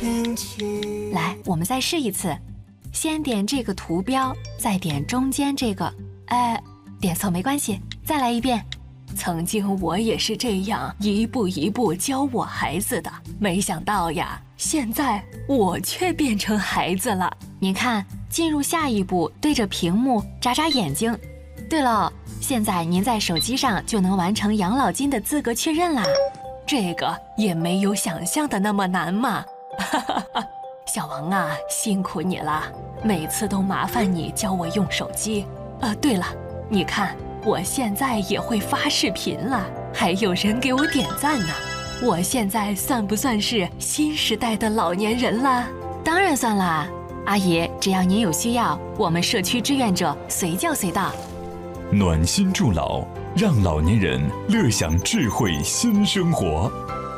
来，我们再试一次，先点这个图标，再点中间这个，点错没关系，再来一遍。曾经我也是这样一步一步教我孩子的，没想到呀，现在我却变成孩子了。您看，进入下一步，对着屏幕眨眨眼睛。对了，现在您在手机上就能完成养老金的资格确认啦。这个也没有想象的那么难嘛。小王啊，辛苦你了，每次都麻烦你教我用手机。对了，你看我现在也会发视频了，还有人给我点赞呢。我现在算不算是新时代的老年人了？当然算啦，阿姨，只要您有需要，我们社区志愿者随叫随到。 暖心助老，让老年人乐享智慧新生活。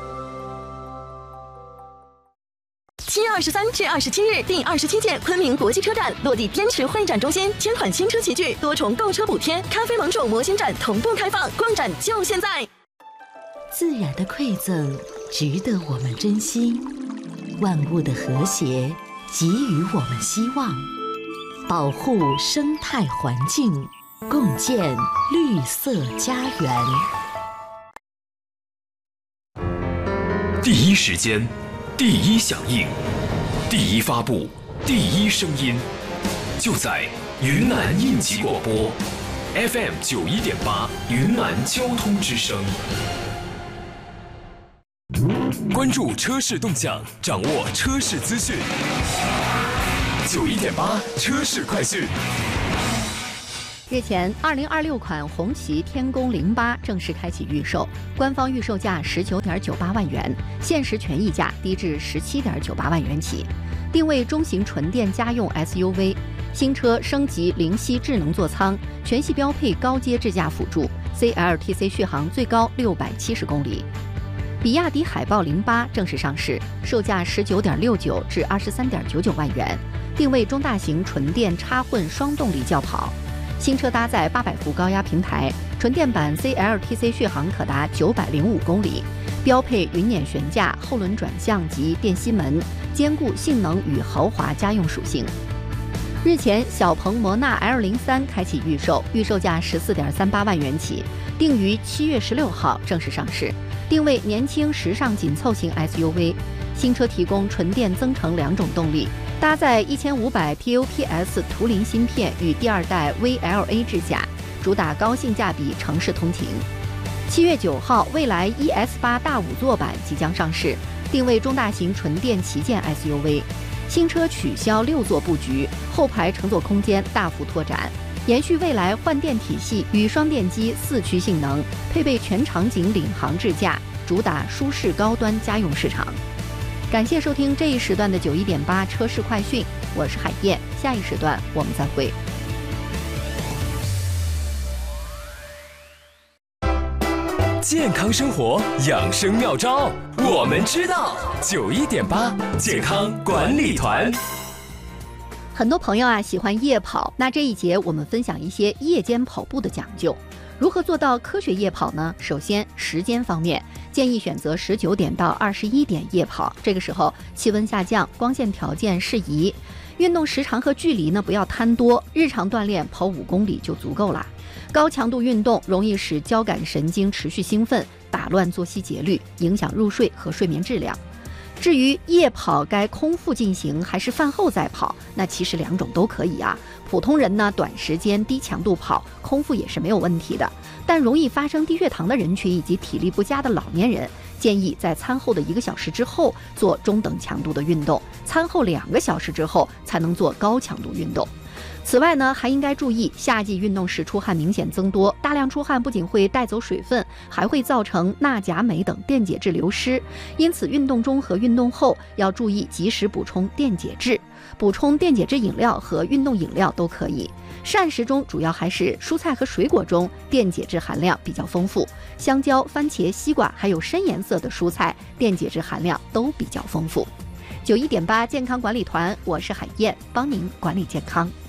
7月23至27日，第27届昆明国际车展落地滇池会展中心，1000款新车齐聚，多重购车补贴，咖啡盟主模型展同步开放，逛展就现在。 自然的馈赠值得我们珍惜，万物的和谐给予我们希望，保护生态环境，共建绿色家园。 第一时间，第一响应，第一发布，第一声音，就在云南应急广播 FM 91.8云南交通之声。关注车市动向，掌握车市资讯。91.8车市快讯。 日前，2026款红旗天宫08正式开启预售，官方预售价19.98万元，限时权益价低至17.98万元起，定位中型纯电家用 SUV。新车升级灵犀智能座舱，全系标配高阶智驾辅助 ，CLTC 续航最高670公里。比亚迪海豹08正式上市，售价19.69至23.99万元，定位中大型纯电插混双动力轿跑。新车搭载800伏高压平台，纯电版 CLTC 续航可达905公里，标配云辇悬架、后轮转向及电吸门，兼顾性能与豪华家用属性。日前，小鹏摩纳 L03开启预售，预售价14.38万元起，定于7月16号正式上市，定位年轻时尚紧凑型 SUV。新车提供纯电增程2种动力，搭载1500 TOPS 图灵芯片与第2代 VLA 智驾，主打高性价比城市通勤。7月9号，蔚来 ES8 大5座版即将上市，定位中大型纯电旗舰 SUV。新车取消6座布局，后排乘坐空间大幅拓展，延续蔚来换电体系与双电机4驱性能，配备全场景领航智驾，主打舒适高端家用市场。感谢收听这一时段的91.8车市快讯，我是海燕，下一时段我们再会。 健康生活养生妙招，我们知道。91.8健康管理团。 很多朋友喜欢夜跑，那这一节我们分享一些夜间跑步的讲究。如何做到科学夜跑呢？首先，时间方面，建议选择19点到21点夜跑，这个时候气温下降，光线条件适宜。运动时长和距离呢不要贪多，日常锻炼跑5公里就足够了。高强度运动容易使交感神经持续兴奋，打乱作息节律，影响入睡和睡眠质量。至于夜跑该空腹进行还是饭后再跑，那其实2种都可以啊。普通人呢，短时间低强度跑，空腹也是没有问题的。但容易发生低血糖的人群以及体力不佳的老年人，建议在餐后的1个小时之后做中等强度的运动，餐后2个小时之后才能做高强度运动。此外呢，还应该注意夏季运动时出汗明显增多，大量出汗不仅会带走水分，还会造成钠、钾、镁等电解质流失，因此运动中和运动后要注意及时补充电解质。补充电解质饮料和运动饮料都可以。膳食中主要还是蔬菜和水果中电解质含量比较丰富，香蕉、番茄、西瓜还有深颜色的蔬菜电解质含量都比较丰富。91.8健康管理团，我是海燕，帮您管理健康。